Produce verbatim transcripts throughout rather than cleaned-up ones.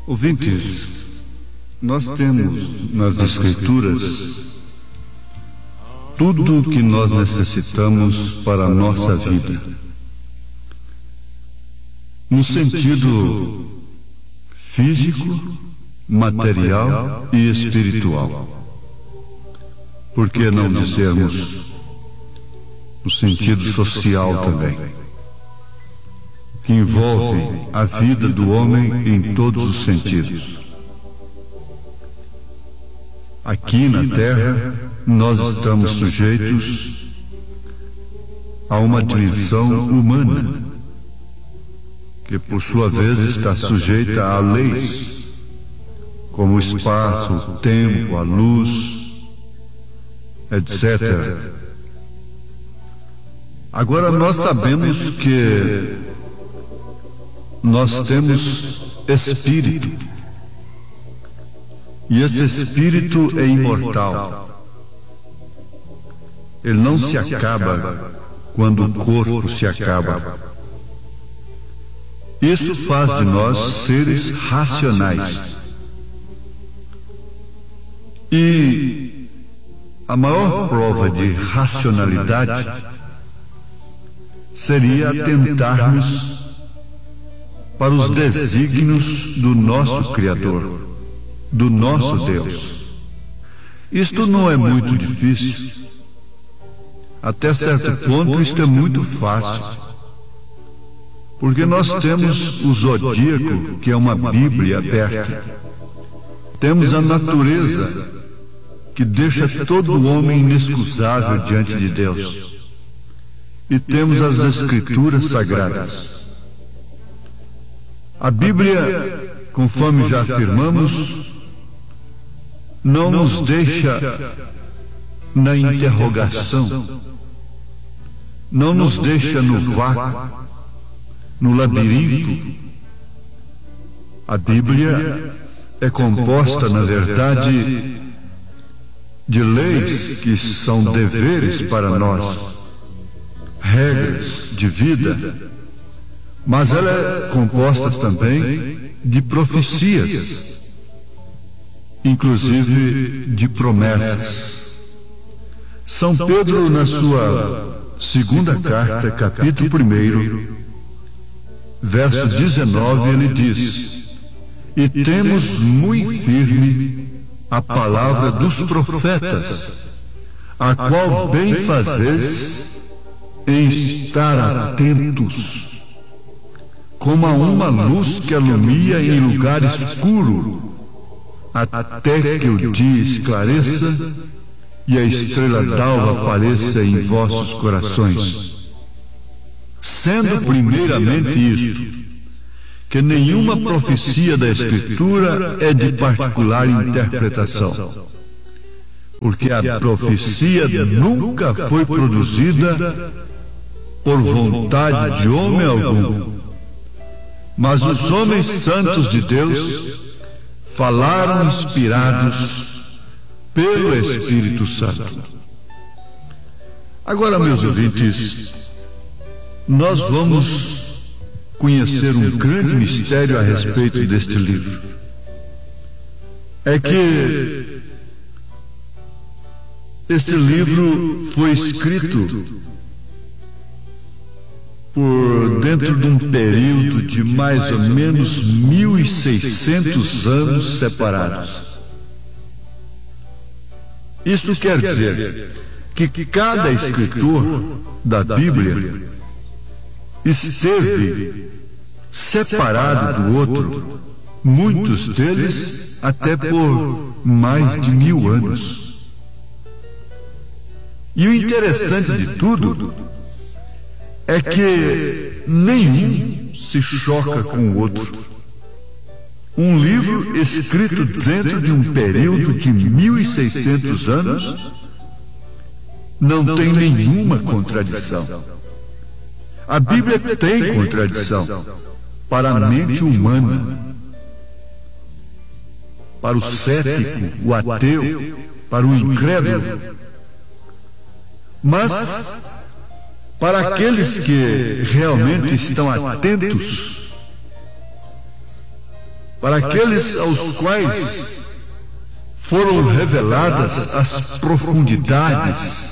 Ouvintes, nós temos nas Escrituras tudo o que nós necessitamos para a nossa vida, no sentido físico, material e espiritual. Por que não dizermos no sentido social também, que envolve a vida do homem em todos os sentidos. Aqui na Terra, nós estamos sujeitos a uma dimensão humana, que por sua vez está sujeita a leis, como o espaço, o tempo, a luz, etcétera. Agora nós sabemos que nós temos espírito, e esse espírito é imortal. Ele não se acaba quando o corpo se acaba. Isso faz de nós seres racionais. E a maior prova de racionalidade seria atentarmos para os desígnios do nosso Criador, do nosso Deus. Isto não é muito difícil. Até certo ponto isto é muito fácil, porque nós temos o zodíaco, que é uma Bíblia aberta. Temos a natureza, que deixa todo o homem inexcusável diante de Deus. E temos as Escrituras Sagradas. A Bíblia, conforme já afirmamos, não nos deixa na interrogação, não nos deixa no vácuo, no labirinto. A Bíblia é composta, na verdade, de leis que são deveres para nós, regras de vida, mas ela é composta também de profecias, inclusive de promessas. São Pedro, na sua segunda carta, capítulo primeiro, verso dezenove, ele diz: e temos muito firme a palavra dos profetas, a qual bem fazeis em estar atentos, como a uma luz que alumia em lugar escuro, até que o dia esclareça e a estrela d'alva apareça em vossos corações. Sendo primeiramente isto, que nenhuma profecia da Escritura é de particular interpretação, porque a profecia nunca foi produzida por vontade de homem algum, mas os homens santos de Deus falaram inspirados pelo Espírito Santo. Agora, meus ouvintes, nós vamos conhecer um grande mistério a respeito deste livro. É que este livro foi escrito por dentro de um período de mais ou menos mil e seiscentos anos separados. Isso quer dizer que cada escritor da Bíblia esteve separado do outro, muitos deles até por mais de mil anos. E o interessante de tudo é que nenhum se choca com o outro. Um livro escrito dentro de um período de mil e seiscentos anos não tem nenhuma contradição. A Bíblia tem contradição para a mente humana, para o cético, o ateu, para o incrédulo. Mas para aqueles que realmente estão atentos, para aqueles aos quais foram reveladas as profundidades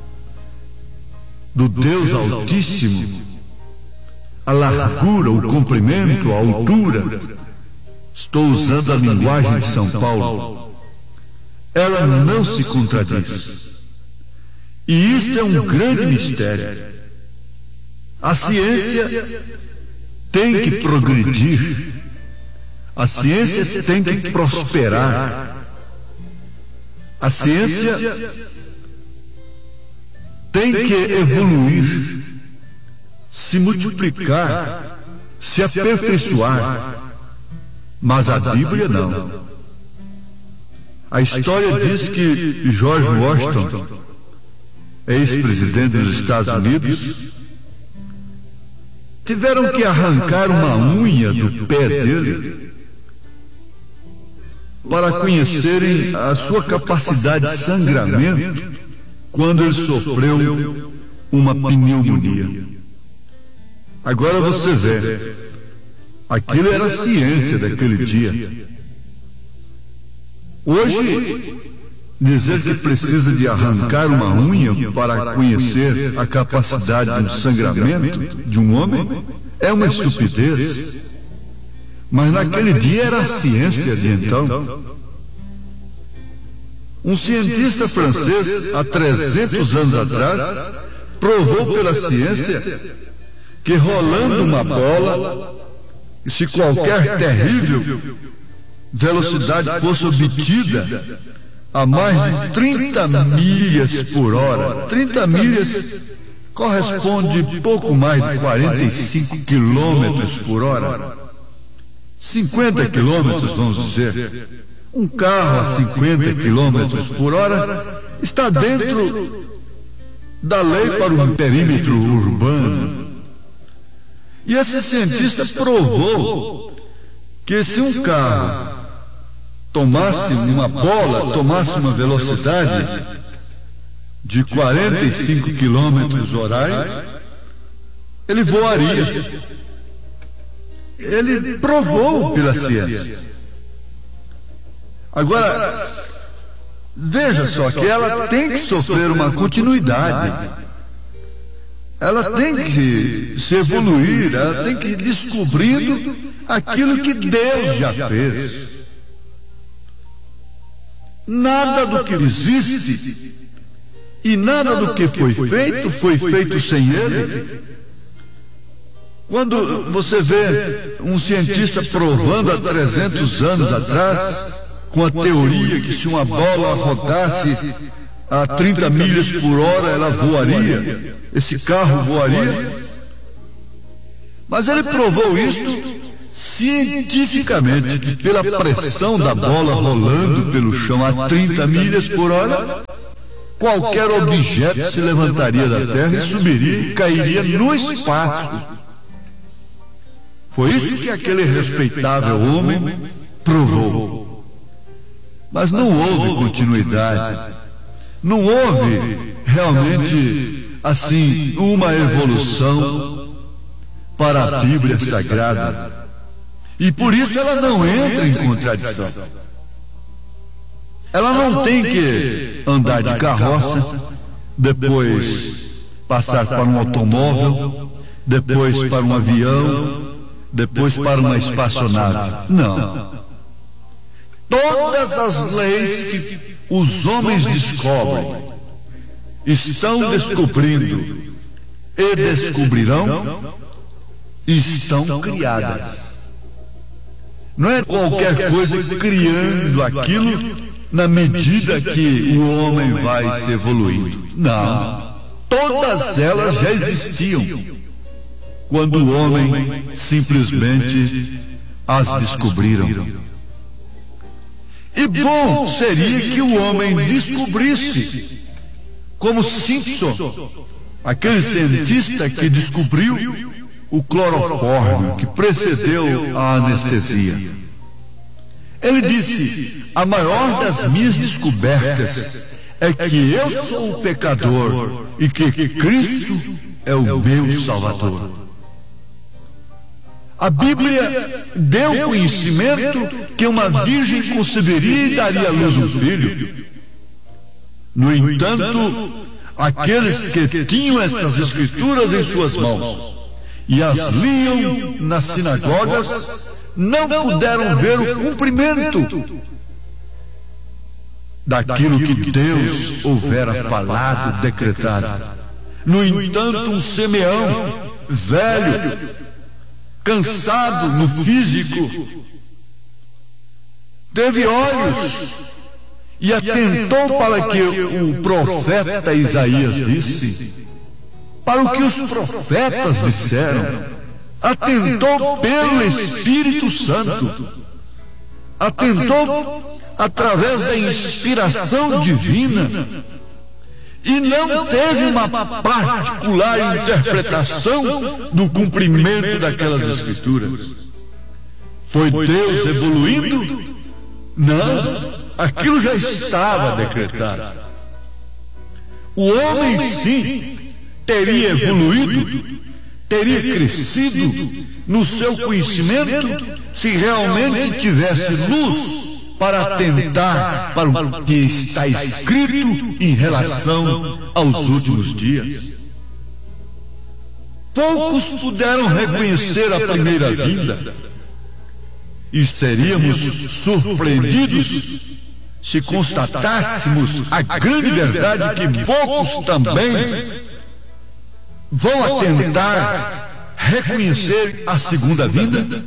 do Deus Altíssimo, a largura, o comprimento, a altura. Estou usando a linguagem de São Paulo. Ela não se contradiz. E isto é um grande mistério. A ciência tem que progredir. A ciência tem que prosperar. A ciência tem que evoluir, se multiplicar, se aperfeiçoar. Mas a Bíblia não. A história diz que George Washington, ex-presidente dos Estados Unidos, tiveram que arrancar uma unha do pé dele para conhecerem a sua capacidade de sangramento quando ele sofreu uma pneumonia. Agora você vê, aquilo era a ciência daquele dia. Hoje, dizer que precisa de arrancar uma unha para conhecer a capacidade de um sangramento de um homem é uma estupidez. Mas naquele dia era a ciência de então. Um cientista francês, há trezentos anos atrás, provou pela ciência que rolando uma bola, e se qualquer terrível velocidade fosse obtida a mais de trinta milhas por hora, trinta milhas corresponde pouco mais de quarenta e cinco quilômetros por hora, cinquenta quilômetros, vamos dizer. Um carro a cinquenta quilômetros por hora está dentro da lei para um perímetro urbano. E esse cientista provou que se um carro tomasse uma bola, tomasse uma velocidade de quarenta e cinco quilômetros horário, ele voaria. Ele provou pela ciência. Agora, veja só que ela tem que sofrer uma continuidade. Ela tem que se evoluir, ela tem que ir descobrindo aquilo que Deus já fez. Nada do que existe e nada do que foi feito foi feito sem Ele. Quando você vê um cientista provando há trezentos anos atrás, com a teoria que se uma bola rodasse a trinta milhas por hora, ela voaria, esse carro voaria. Mas ele provou isto cientificamente, que pela pressão da bola rolando pelo chão a trinta milhas por hora, qualquer objeto se levantaria da terra e subiria e cairia no espaço. Foi isso que aquele respeitável homem provou. Mas não houve continuidade, não houve realmente assim uma evolução para a Bíblia Sagrada. E por isso ela não entra em contradição. Ela não tem que andar de carroça, depois passar para um automóvel, depois para um avião, depois para uma espaçonave. Não. Todas as leis que os homens descobrem, estão descobrindo e descobrirão, estão criadas. Não é qualquer coisa criando aquilo na medida que o homem vai se evoluindo. Não. Todas elas já existiam quando o homem simplesmente as descobriram. E bom seria que o homem descobrisse, como Simpson, aquele cientista que descobriu o clorofórmio que precedeu a anestesia. Ele disse: a maior das minhas descobertas é que eu sou o pecador e que Cristo é o meu Salvador. A Bíblia deu conhecimento que uma virgem conceberia e daria à luz um filho. No entanto, aqueles que tinham estas escrituras em suas mãos e as liam nas sinagogas não puderam ver o cumprimento daquilo que Deus houvera falado, decretado. No entanto, um Simeão, velho, cansado no físico, teve olhos e atentou para que o profeta Isaías disse, para o que os profetas disseram, atentou pelo Espírito Santo, atentou através da inspiração divina, e não teve uma particular interpretação do cumprimento daquelas escrituras. Foi Deus evoluindo? Não, aquilo já estava decretado. O homem, sim, teria evoluído, teria crescido no seu conhecimento se realmente tivesse luz para atentar para o que está escrito em relação aos últimos dias. Poucos puderam reconhecer a primeira vinda, e seríamos surpreendidos se constatássemos a grande verdade que poucos também vão atentar reconhecer a segunda vinda.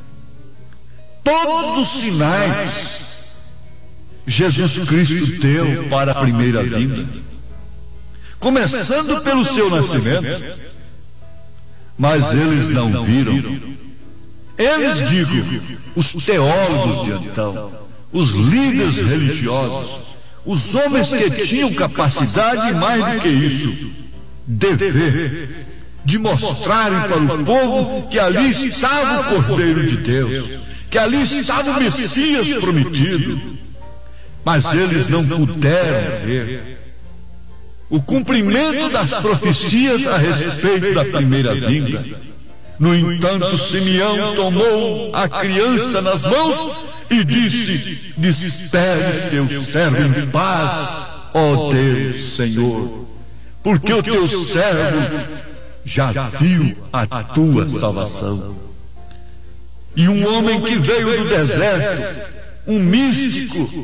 Todos os sinais Jesus Cristo deu para a primeira vinda, começando pelo seu nascimento, mas eles não viram. Eles, digo, os teólogos de então, os líderes religiosos, os homens que tinham capacidade, mais do que isso, dever de mostrarem para o povo que ali estava o Cordeiro de Deus, que ali estava o Messias prometido, mas eles não puderam ver o cumprimento das profecias a respeito da primeira vinda. No entanto, Simeão tomou a criança nas mãos e disse: despede teu servo em paz, ó Deus, Senhor, porque o teu servo já viu a tua salvação. E um homem que veio do deserto, um místico,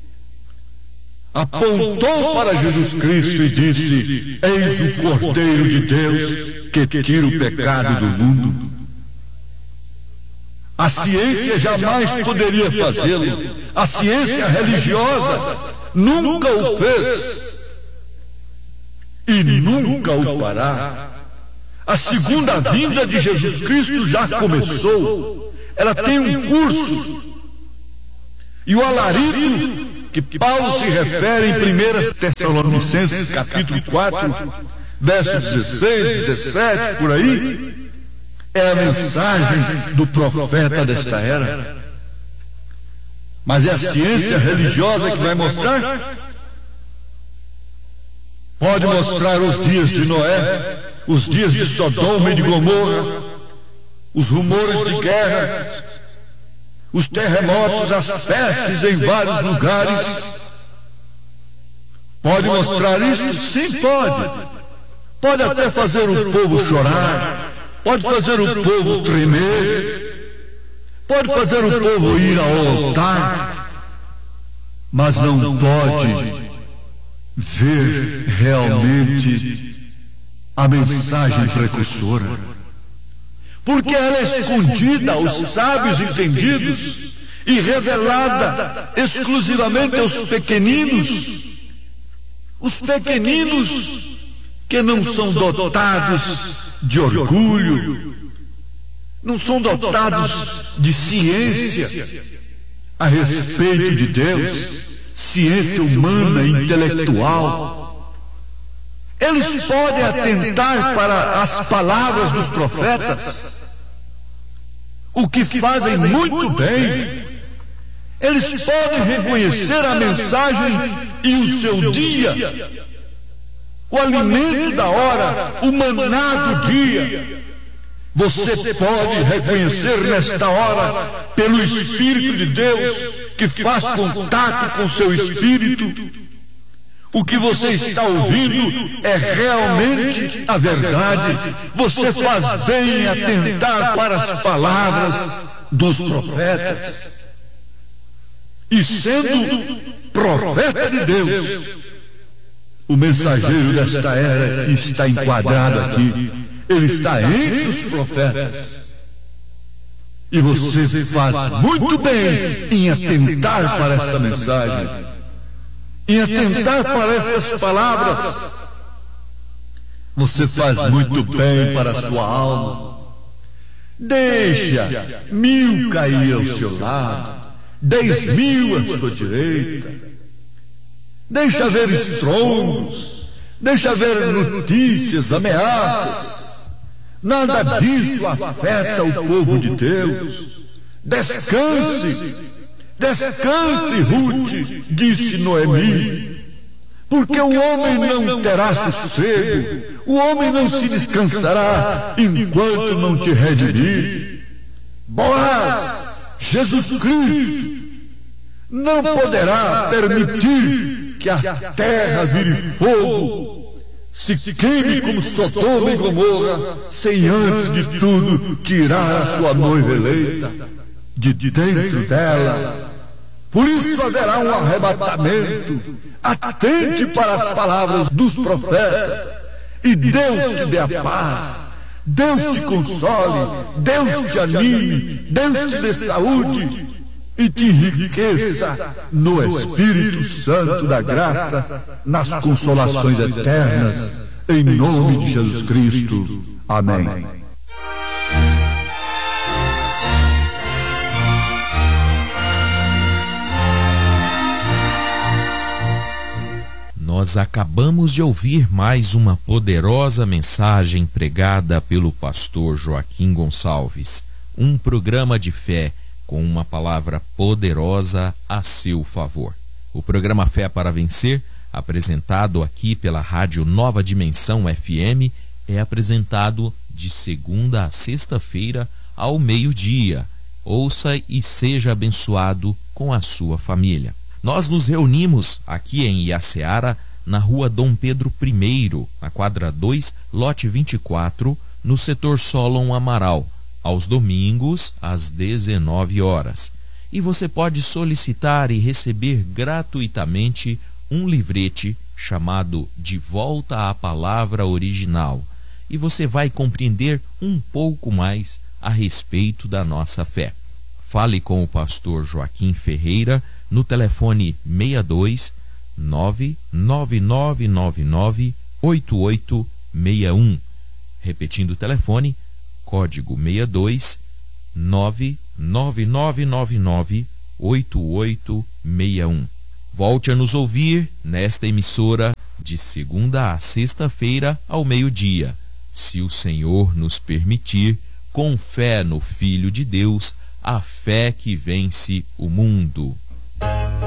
apontou para Jesus Cristo e disse: eis o Cordeiro de Deus que tira o pecado do mundo. A ciência jamais poderia fazê-lo. A ciência religiosa nunca o fez e nunca o fará. A segunda vinda de Jesus Cristo já começou. Ela tem um curso. E o alarido que Paulo se refere em primeira Tessalonicenses capítulo quatro, versos dezesseis, dezessete, por aí, é a mensagem do profeta desta era. Mas é a ciência religiosa que vai mostrar? Pode mostrar os dias de Noé, os dias de Sodoma e de Gomorra, os rumores de guerra, os terremotos, as pestes em vários lugares. Pode mostrar isso? Sim, pode. Pode até fazer o povo chorar, pode fazer o povo tremer, pode fazer o povo ir ao altar, mas não pode ver realmente a mensagem precursora, porque ela é escondida aos sábios entendidos e revelada exclusivamente aos pequeninos. Os pequeninos que não são dotados de orgulho, não são dotados de ciência a respeito de Deus, ciência humana e intelectual. Eles podem atentar para as palavras dos profetas, o que fazem muito bem. Eles podem reconhecer a mensagem e o seu dia, o alimento da hora, o maná do dia. Você pode reconhecer nesta hora, pelo Espírito de Deus, que faz contato com seu espírito, o que você está ouvindo é realmente a verdade. Você faz bem em atentar para as palavras dos profetas. E sendo profeta de Deus, o mensageiro desta era está enquadrado aqui. Ele está entre os profetas. E você faz muito bem em atentar para esta mensagem, em atentar para estas palavras. Você faz muito bem para a sua alma. Deixa mil cair ao seu lado, dez mil à sua direita. Deixa ver estrondos, deixa ver notícias, ameaças. Nada disso afeta o povo de Deus. Descanse, descanse, Ruth, disse Noemi, porque o homem não terá sossego, o homem não se descansará enquanto não te redimir. Boaz, Jesus Cristo, não poderá permitir que a terra vire fogo, se queime como Sodoma e Gomorra, sem antes de tudo tirar a sua noiva eleita de dentro dela. Por isso haverá um arrebatamento. Atente para as palavras dos profetas, e Deus te dê a paz, Deus te console, Deus te anime, Deus te dê saúde e te enriqueça no Espírito Santo da graça, nas consolações eternas, em nome de Jesus Cristo. Amém. Nós acabamos de ouvir mais uma poderosa mensagem pregada pelo pastor Joaquim Gonçalves, um programa de fé com uma palavra poderosa a seu favor. O programa Fé para Vencer, apresentado aqui pela Rádio Nova Dimensão F M, é apresentado de segunda a sexta-feira ao meio-dia. Ouça e seja abençoado com a sua família. Nós nos reunimos aqui em Iaceara, na rua Dom Pedro I, na quadra dois, lote vinte e quatro, no setor Solon Amaral, aos domingos, às dezenove horas. E você pode solicitar e receber gratuitamente um livrete chamado De Volta à Palavra Original. E você vai compreender um pouco mais a respeito da nossa fé. Fale com o pastor Joaquim Ferreira no telefone seis dois nove nove nove nove nove oito oito seis um. Repetindo o telefone, código seis dois nove nove nove nove nove oito oito seis um. Volte a nos ouvir nesta emissora de segunda a sexta-feira ao meio-dia, se o Senhor nos permitir, com fé no Filho de Deus, a fé que vence o mundo.